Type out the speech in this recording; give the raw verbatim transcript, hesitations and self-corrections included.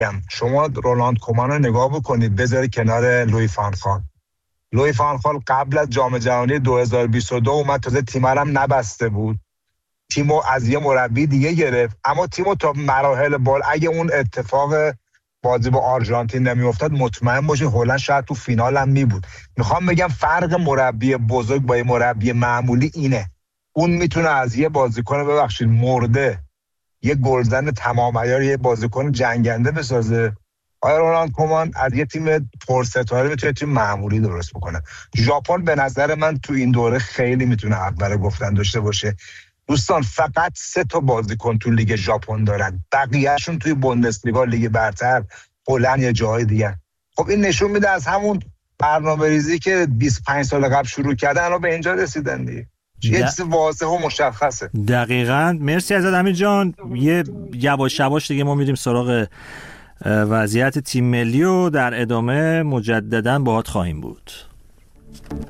شما رونالد کومان رو نگاه بکنید، بذارید کنار لوی فان خال. لوی فان خال قبل از جام جهانی دو هزار و بیست و دو اومد، تازه تیم هم نبسته بود، تیمو از یه مربی دیگه گرفت، اما تیمو تا مراحل بال اگه اون اتفاق بازی با آرژانتین نمیافتاد مطمئن باشید هلند شاید تو فینال هم می بود. میخوام بگم فرق مربی بزرگ با یه مربی معمولی اینه، اون میتونه از یه بازیکن ببخشید مرده یه گلزن تمام عیار، یه بازیکن جنگنده بسازه. آیا رونالد کومان از یه تیم پرستاره میتونه تیم معمولی درست بکنه. ژاپن به نظر من تو این دوره خیلی میتونه اول گفتن داشته باشه. دوستان فقط سه تا بازیکن تو لیگ ژاپن دارن، بقیه‌شون توی بوندسلیگا، لیگ برتر، هلند یا جاهای دیگه. خب این نشون میده از همون برنامه‌ریزی که بیست و پنج سال قبل شروع کردن الان به اینجا رسیدن دیگه. یه چیز واضحه و مشخصه. دقیقاً. مرسی ازت امیر جان. یه یواش یواش دیگه ما میریم سراغ وضعیت تیم ملی و در ادامه مجدداً باهات خواهیم بود.